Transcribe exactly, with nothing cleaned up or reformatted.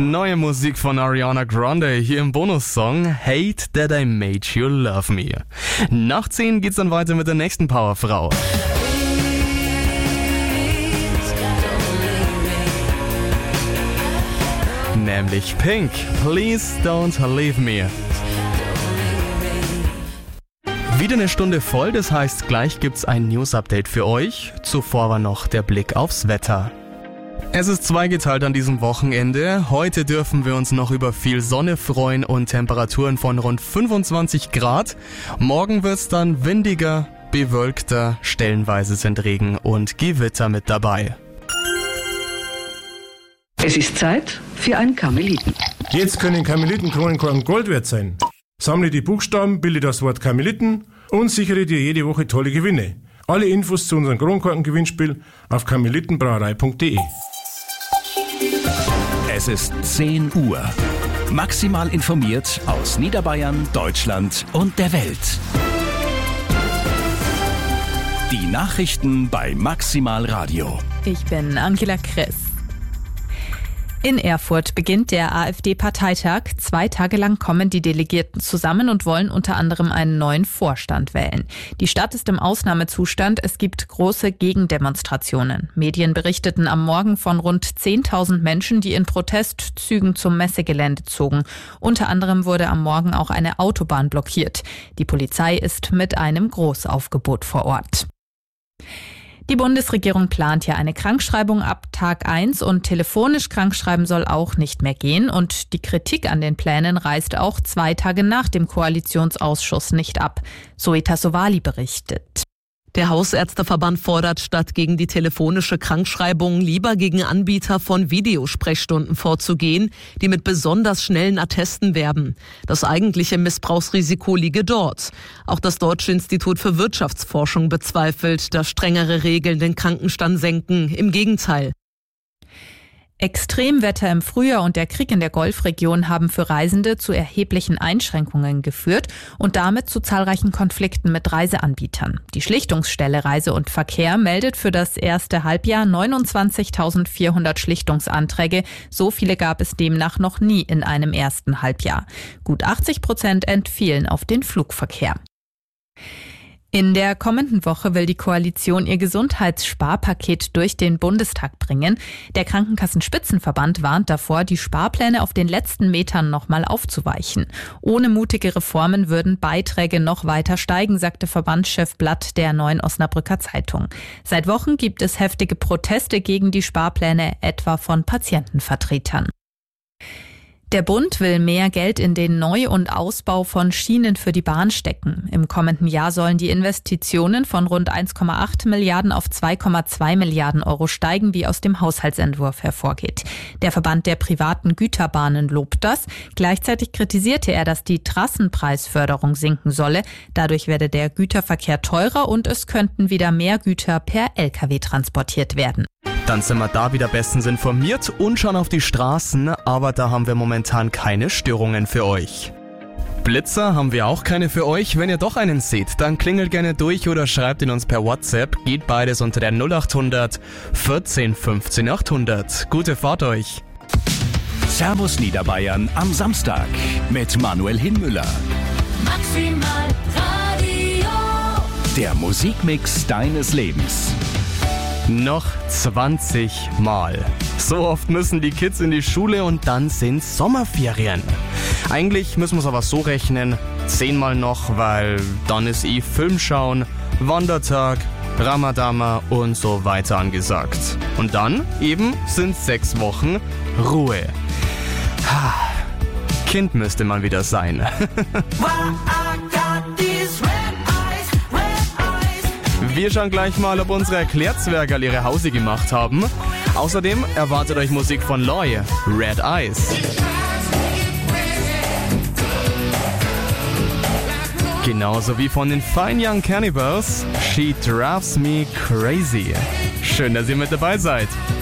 Neue Musik von Ariana Grande hier im Bonussong Hate That I Made You Love Me. Nach zehn geht's dann weiter mit der nächsten Powerfrau. Nämlich Pink. Please Don't Leave Me. Wieder eine Stunde voll, das heißt, gleich gibt's ein News-Update für euch. Zuvor war noch der Blick aufs Wetter. Es ist zweigeteilt an diesem Wochenende. Heute dürfen wir uns noch über viel Sonne freuen und Temperaturen von rund fünfundzwanzig Grad. Morgen wird's dann windiger, bewölkter, stellenweise sind Regen und Gewitter mit dabei. Es ist Zeit für einen Karmeliten. Jetzt können Karmelitenkronenkorken Gold wert sein. Sammle die Buchstaben, bilde das Wort Karmeliten und sichere dir jede Woche tolle Gewinne. Alle Infos zu unserem Kronkorken-Gewinnspiel auf karmelitenbrauerei punkt de. Es ist zehn Uhr. Maximal informiert aus Niederbayern, Deutschland und der Welt. Die Nachrichten bei Maximal Radio. Ich bin Angela Kress. In Erfurt beginnt der AfD-Parteitag. Zwei Tage lang kommen die Delegierten zusammen und wollen unter anderem einen neuen Vorstand wählen. Die Stadt ist im Ausnahmezustand. Es gibt große Gegendemonstrationen. Medien berichteten am Morgen von rund zehntausend Menschen, die in Protestzügen zum Messegelände zogen. Unter anderem wurde am Morgen auch eine Autobahn blockiert. Die Polizei ist mit einem Großaufgebot vor Ort. Die Bundesregierung plant ja eine Krankschreibung ab Tag eins und telefonisch krankschreiben soll auch nicht mehr gehen. Und die Kritik an den Plänen reißt auch zwei Tage nach dem Koalitionsausschuss nicht ab. Zoe Tassovali berichtet. Der Hausärzteverband fordert, statt gegen die telefonische Krankschreibung lieber gegen Anbieter von Videosprechstunden vorzugehen, die mit besonders schnellen Attesten werben. Das eigentliche Missbrauchsrisiko liege dort. Auch das Deutsche Institut für Wirtschaftsforschung bezweifelt, dass strengere Regeln den Krankenstand senken. Im Gegenteil. Extremwetter im Frühjahr und der Krieg in der Golfregion haben für Reisende zu erheblichen Einschränkungen geführt und damit zu zahlreichen Konflikten mit Reiseanbietern. Die Schlichtungsstelle Reise und Verkehr meldet für das erste Halbjahr neunundzwanzigtausendvierhundert Schlichtungsanträge. So viele gab es demnach noch nie in einem ersten Halbjahr. Gut achtzig Prozent entfielen auf den Flugverkehr. In der kommenden Woche will die Koalition ihr Gesundheitssparpaket durch den Bundestag bringen. Der Krankenkassenspitzenverband warnt davor, die Sparpläne auf den letzten Metern nochmal aufzuweichen. Ohne mutige Reformen würden Beiträge noch weiter steigen, sagte Verbandschef Blatt der Neuen Osnabrücker Zeitung. Seit Wochen gibt es heftige Proteste gegen die Sparpläne, etwa von Patientenvertretern. Der Bund will mehr Geld in den Neu- und Ausbau von Schienen für die Bahn stecken. Im kommenden Jahr sollen die Investitionen von rund eins Komma acht Milliarden auf zwei Komma zwei Milliarden Euro steigen, wie aus dem Haushaltsentwurf hervorgeht. Der Verband der privaten Güterbahnen lobt das. Gleichzeitig kritisierte er, dass die Trassenpreisförderung sinken solle. Dadurch werde der Güterverkehr teurer und es könnten wieder mehr Güter per L K W transportiert werden. Dann sind wir da wieder bestens informiert und schauen auf die Straßen, aber da haben wir momentan keine Störungen für euch. Blitzer haben wir auch keine für euch. Wenn ihr doch einen seht, dann klingelt gerne durch oder schreibt ihn uns per WhatsApp. Geht beides unter der null acht hundert vierzehn fünfzehn achthundert. Gute Fahrt euch. Servus Niederbayern am Samstag mit Manuel Hinmüller. Maximal Radio. Der Musikmix deines Lebens. Noch zwanzig Mal. So oft müssen die Kids in die Schule und dann sind Sommerferien. Eigentlich müssen wir es aber so rechnen, zehnmal noch, weil dann ist eh Filmschauen, Wandertag, Ramadama und so weiter angesagt. Und dann eben sind sechs Wochen Ruhe. Kind müsste man wieder sein. Wir schauen gleich mal, ob unsere Erklärzwergerl ihre Hause gemacht haben. Außerdem erwartet euch Musik von Loy, Red Eyes. Genauso wie von den Fine Young Cannibals, She Drives Me Crazy. Schön, dass ihr mit dabei seid.